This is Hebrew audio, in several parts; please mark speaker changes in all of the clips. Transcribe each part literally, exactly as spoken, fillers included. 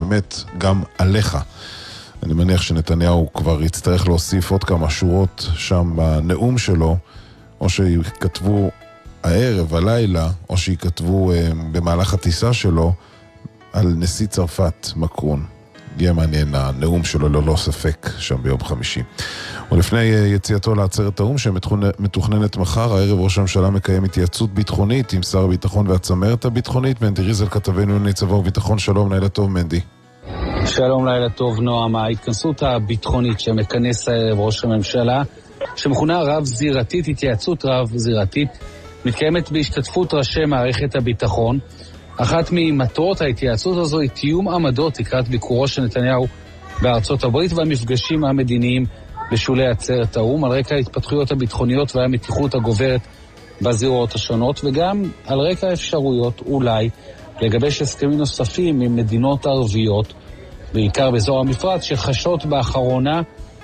Speaker 1: באמת גם עליך. אני מניח שנתניהו כבר יצטרך להוסיף עוד כמה שורות שם בנאום שלו, או שיכתבו הערב, הלילה, או שיכתבו אה, במהלך הטיסה שלו על נשיא צרפת, מקרון. יהיה מעניין הנאום שלו ללא ספק שם ביום חמישי. ולפני יציאתו לעצרת האום שמתוכננת מחר, הערב ראש הממשלה מקיים התייעצות ביטחונית עם שר הביטחון והצמרת הביטחונית. מנדי ריזל כתבנו לענייני צבא וביטחון, שלום, לילה טוב מנדי.
Speaker 2: שלום, לילה טוב נועם. ההתכנסות הביטחונית שמכנס הערב ראש הממשלה, שמכונה רב זירתית, התייעצות רב זירתית, מתקיימת בהשתתפות ראשי מערכת הביטחון. אחת ממטרות ההתייעצות הזו היא תיאום עמדות לקראת ביקורו של נתניהו בארצות הברית והמפגשים המדיניים בשולי עצרת האום, על רקע ההתפתחויות הביטחוניות והמתיחות הגוברת בזירות השונות, וגם על רקע האפשרויות אולי לגבש הסכמים נוספים עם מדינות ערביות, בעיקר באזור המפרץ, שחשות באחרונה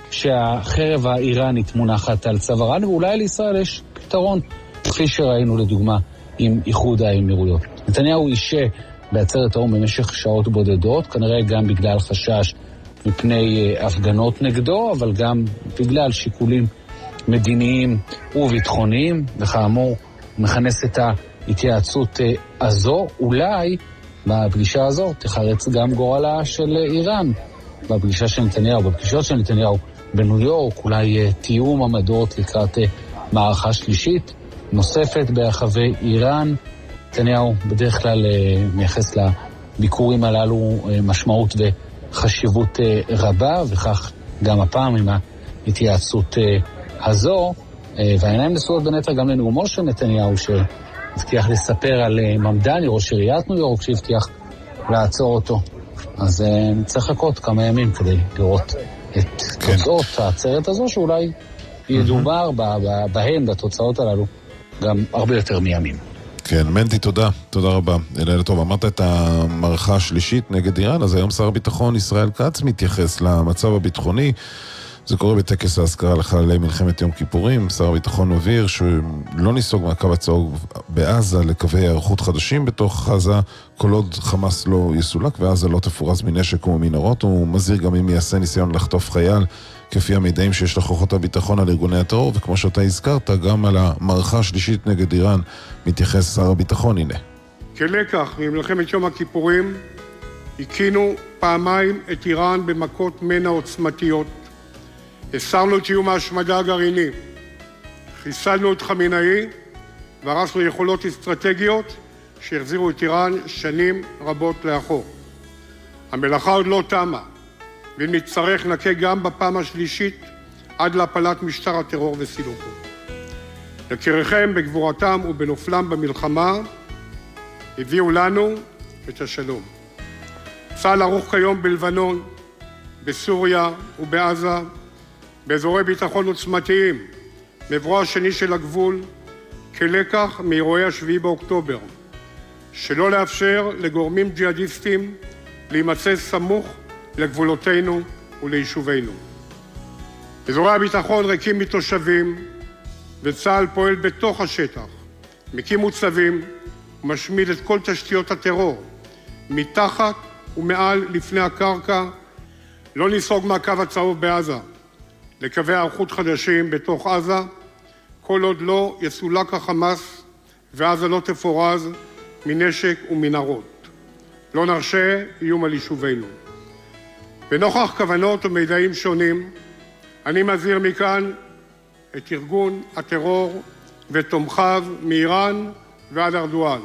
Speaker 2: שהחרב האיראנית מונחת על צווארן, ואולי לישראל יש פתרון, כפי שראינו לדוגמה עם איחוד האמירויות. נתניהו אישה בעצרת האום במשך שעות בודדות, כנראה גם בגלל חשש מפני הפגנות נגדו, אבל גם בגלל שיקולים מדיניים וביטחוניים, וכאמור מכנס את ההתייעצות הזו. אולי בפגישה הזו תחרץ גם גורלה של איראן, בפגישה של נתניהו, בפגישות של נתניהו בניו יורק, אולי תיאום עמדות לקראת מערכה שלישית נוספת ברחבי איראן. נתניהו בדרך כלל מייחס לביקורים הללו משמעות וחשיבות רבה, וכך גם הפעם עם ההתייעצות הזו, והעיניים נשואות בין היתר גם לנאומו של נתניהו, שהבטיח לספר על ממדני, ראש עיריית ניו יורק, שהבטיח לעצור אותו. אז נצטרך לחכות כמה ימים כדי לראות את כן. תוצאות העצרת הזו, שאולי ידובר mm-hmm. בהן, בתוצאות הללו, גם הרבה יותר מימים.
Speaker 1: כן, מנדי, תודה, תודה רבה. לילה טוב, אמרת את המערכה השלישית נגד איראן, אז היום שר הביטחון ישראל כץ מתייחס למצב הביטחוני. זה קורה בטקס ההזכרה לחללי מלחמת יום כיפורים. שר הביטחון מבהיר שלא ניסוג מהקו הצהוב בעזה לקווי הערכות חדשים בתוך עזה, כל עוד חמאס לא יסולק ועזה לא תפורז מנשק וממנהרות. הוא מזהיר גם אם יעשה ניסיון לחטוף חייל, כפי המידעים שיש לכוחות הביטחון על ארגוני הטרור, וכמו שאתה הזכרת, גם על המערכה השלישית נגד איראן מתייחס שר הביטחון. הנה.
Speaker 3: כלקח ממלחמת יום הכיפורים, הקינו פעמיים את איראן במכות מנע עוצמתיות. הסרנו את איום ההשמדה הגרעיני, חיסלנו את חמינאי, והרסנו יכולות אסטרטגיות שהחזירו את איראן שנים רבות לאחור. המלאכה עוד לא תמה, ואם נצטרך נקה גם בפעם השלישית עד להפלת משטר הטרור וסילוקו. יקיריכם בגבורתם ובנופלם במלחמה הביאו לנו את השלום. צה"ל ערוך כיום בלבנון, בסוריה ובעזה, באזורי ביטחון עוצמתיים, מעברו השני של הגבול, כלקח מאירועי השביעי באוקטובר, שלא לאפשר לגורמים ג'יהאדיסטים להימצא סמוך לגבולותינו וליישובינו. אזורי הביטחון ריקים מתושבים, וצה"ל פועל בתוך השטח, מקים מוצבים ומשמיד את כל תשתיות הטרור, מתחת ומעל לפני הקרקע. לא ניסוג מהקו הצהוב בעזה לקווי הערכות חדשים בתוך עזה, כל עוד לא יסולק החמאס ועזה לא תפורז מנשק ומנהרות. לא נרשה איום על יישובינו. ונוכח כוונות ומידעים שונים, אני מזהיר מכאן את ארגון הטרור ותומכיו מאיראן ועד ארדואן.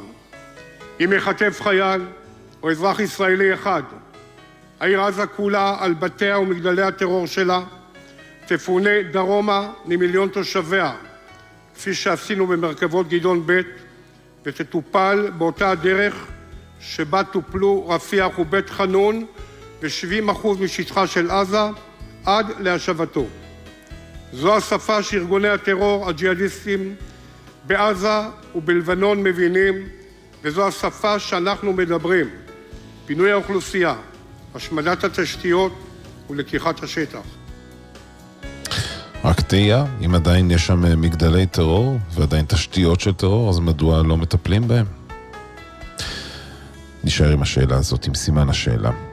Speaker 3: אם יחטף חייל או אזרח ישראלי אחד, העיר עזה כולה על בתיה ומגדלי הטרור שלה תפונה דרומה ממיליון תושביה, כפי שעשינו במרכבות גדעון ב', ותטופל באותה הדרך שבה טופלו רפיח ובית חנון ו-שבעים אחוז משטחה של עזה עד להשבתו. זו השפה שארגוני הטרור הג'יהאדיסטים בעזה ובלבנון מבינים, וזו השפה שאנחנו מדברים. פינוי האוכלוסייה, השמדת התשתיות ולקיחת השטח.
Speaker 1: רק תהיה, אם עדיין יש שם מגדלי טרור ועדיין תשתיות של טרור, אז מדוע לא מטפלים בהם? נשאר עם השאלה הזאת, עם סימן השאלה.